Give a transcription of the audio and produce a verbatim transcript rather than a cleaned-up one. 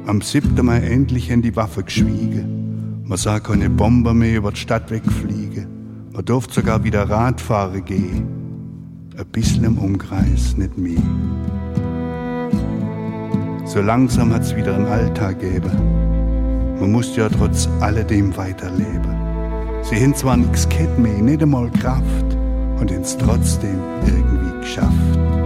Am siebten Mai endlich haben die Waffen geschwiegen. Man sah keine Bomber mehr über die Stadt wegfliegen. Man durfte sogar wieder Radfahren gehen. Ein bisschen im Umkreis, nicht mehr. So langsam hat's wieder einen Alltag gegeben. Man musste ja trotz alledem weiterleben. Sie haben zwar nix gehabt mehr, nicht einmal Kraft, und haben's trotzdem irgendwie geschafft.